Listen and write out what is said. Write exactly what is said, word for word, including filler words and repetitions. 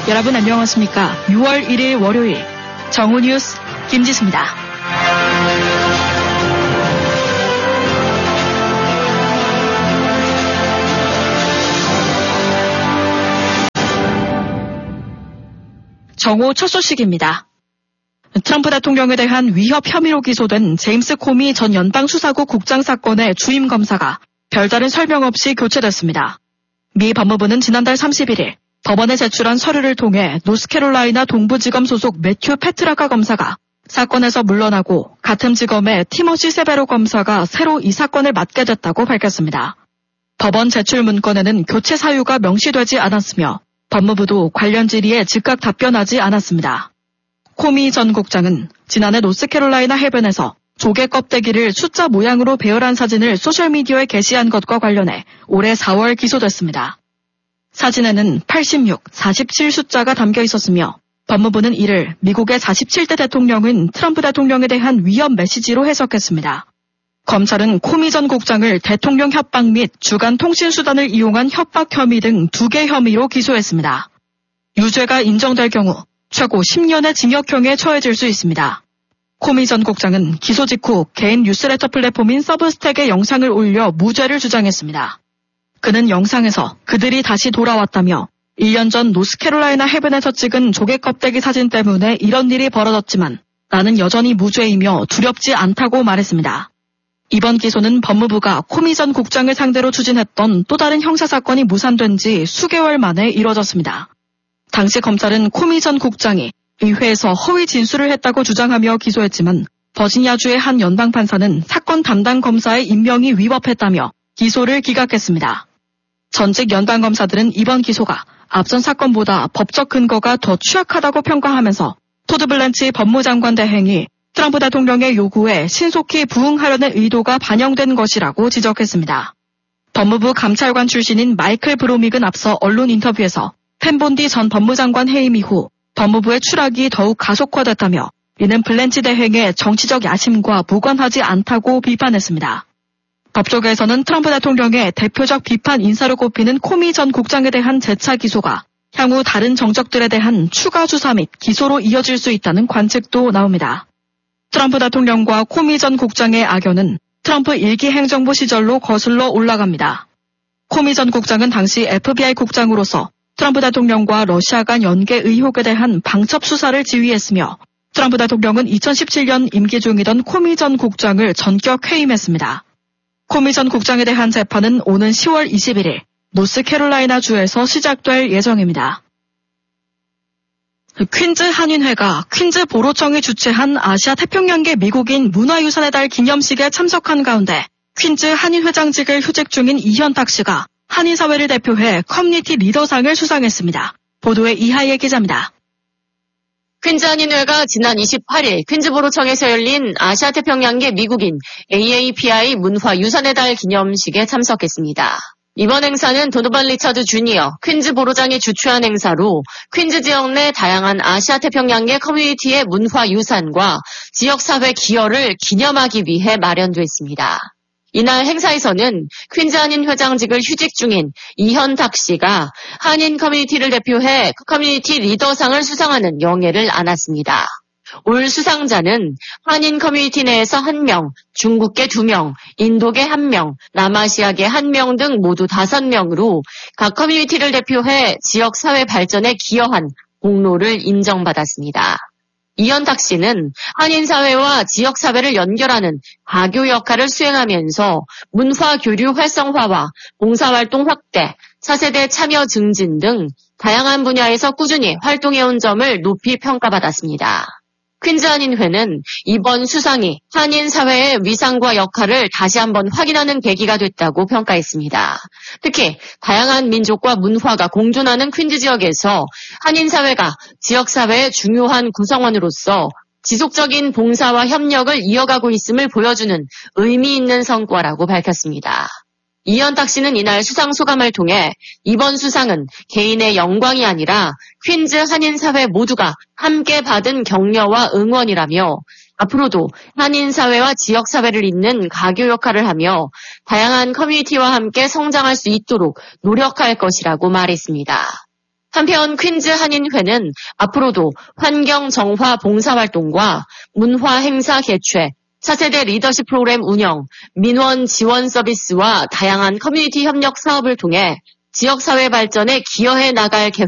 여러분 안녕하십니까? 유월 일일 월요일 정오뉴스 김지수입니다. 정오 첫 소식입니다. 트럼프 대통령에 대한 위협 혐의로 기소된 제임스 코미 전 연방수사국 국장 사건의 주임 검사가 별다른 설명 없이 교체됐습니다. 미 법무부는 지난달 삼십일일 법원에 제출한 서류를 통해 노스캐롤라이나 동부지검 소속 매튜 페트라카 검사가 사건에서 물러나고 같은 지검의 티모시 세베로 검사가 새로 이 사건을 맡게 됐다고 밝혔습니다. 법원 제출 문건에는 교체 사유가 명시되지 않았으며 법무부도 관련 질의에 즉각 답변하지 않았습니다. 코미 전 국장은 지난해 노스캐롤라이나 해변에서 조개 껍데기를 숫자 모양으로 배열한 사진을 소셜미디어에 게시한 것과 관련해 올해 사월 기소됐습니다. 사진에는 팔십육, 사십칠 숫자가 담겨 있었으며 법무부는 이를 미국의 사십칠 대 대통령은 트럼프 대통령에 대한 위협 메시지로 해석했습니다. 검찰은 코미 전 국장을 대통령 협박 및 주간 통신수단을 이용한 협박 혐의 등 두 개 혐의로 기소했습니다. 유죄가 인정될 경우 최고 십 년의 징역형에 처해질 수 있습니다. 코미 전 국장은 기소 직후 개인 뉴스레터 플랫폼인 서브스택에 영상을 올려 무죄를 주장했습니다. 그는 영상에서 그들이 다시 돌아왔다며 일 년 전 노스캐롤라이나 해변에서 찍은 조개 껍데기 사진 때문에 이런 일이 벌어졌지만 나는 여전히 무죄이며 두렵지 않다고 말했습니다. 이번 기소는 법무부가 코미 전 국장을 상대로 추진했던 또 다른 형사사건이 무산된 지 수개월 만에 이뤄졌습니다. 당시 검찰은 코미 전 국장이 의회에서 허위 진술을 했다고 주장하며 기소했지만 버지니아주의 한 연방판사는 사건 담당 검사의 임명이 위법했다며 기소를 기각했습니다. 전직 연방검사들은 이번 기소가 앞선 사건보다 법적 근거가 더 취약하다고 평가하면서 토드 블랜치 법무장관 대행이 트럼프 대통령의 요구에 신속히 부응하려는 의도가 반영된 것이라고 지적했습니다. 법무부 감찰관 출신인 마이클 브로믹은 앞서 언론 인터뷰에서 펜본디 전 법무장관 해임 이후 법무부의 추락이 더욱 가속화됐다며 이는 블랜치 대행의 정치적 야심과 무관하지 않다고 비판했습니다. 법조계에서는 트럼프 대통령의 대표적 비판 인사로 꼽히는 코미 전 국장에 대한 재차 기소가 향후 다른 정적들에 대한 추가 수사 및 기소로 이어질 수 있다는 관측도 나옵니다. 트럼프 대통령과 코미 전 국장의 악연은 트럼프 일기 행정부 시절로 거슬러 올라갑니다. 코미 전 국장은 당시 에프비아이 국장으로서 트럼프 대통령과 러시아 간 연계 의혹에 대한 방첩 수사를 지휘했으며 트럼프 대통령은 이천십칠년 임기 중이던 코미 전 국장을 전격 해임했습니다. 코미 전 국장에 대한 재판은 오는 시월 이십일일 노스캐롤라이나 주에서 시작될 예정입니다. 퀸즈 한인회가 퀸즈 보로청이 주최한 아시아 태평양계 미국인 문화유산의 달 기념식에 참석한 가운데 퀸즈 한인회장직을 휴직 중인 이현탁 씨가 한인사회를 대표해 커뮤니티 리더상을 수상했습니다. 보도에 이하이의 기자입니다. 퀸즈 한인회가 지난 이십팔일 퀸즈 보로청에서 열린 아시아 태평양계 미국인 에이에이피아이 문화유산의 달 기념식에 참석했습니다. 이번 행사는 도노반 리처드 주니어 퀸즈 보로장이 주최한 행사로 퀸즈 지역 내 다양한 아시아 태평양계 커뮤니티의 문화유산과 지역사회 기여를 기념하기 위해 마련됐습니다. 이날 행사에서는 퀸즈 한인 회장직을 휴직 중인 이현탁 씨가 한인 커뮤니티를 대표해 커뮤니티 리더상을 수상하는 영예를 안았습니다. 올 수상자는 한인 커뮤니티 내에서 한 명, 중국계 두 명, 인도계 한 명, 남아시아계 한 명 등 모두 다섯 명으로 각 커뮤니티를 대표해 지역사회 발전에 기여한 공로를 인정받았습니다. 이현탁 씨는 한인사회와 지역사회를 연결하는 가교 역할을 수행하면서 문화교류 활성화와 봉사활동 확대, 차세대 참여 증진 등 다양한 분야에서 꾸준히 활동해온 점을 높이 평가받았습니다. 퀸즈 한인회는 이번 수상이 한인사회의 위상과 역할을 다시 한번 확인하는 계기가 됐다고 평가했습니다. 특히 다양한 민족과 문화가 공존하는 퀸즈 지역에서 한인사회가 지역사회의 중요한 구성원으로서 지속적인 봉사와 협력을 이어가고 있음을 보여주는 의미 있는 성과라고 밝혔습니다. 이현탁 씨는 이날 수상 소감을 통해 이번 수상은 개인의 영광이 아니라 퀸즈 한인사회 모두가 함께 받은 격려와 응원이라며 앞으로도 한인사회와 지역사회를 잇는 가교 역할을 하며 다양한 커뮤니티와 함께 성장할 수 있도록 노력할 것이라고 말했습니다. 한편 퀸즈 한인회는 앞으로도 환경 정화 봉사활동과 문화 행사 개최, 차세대 리더십 프로그램 운영, 민원 지원 서비스와 다양한 커뮤니티 협력 사업을 통해 지역사회 발전에 기여해 나갈 계획입니다.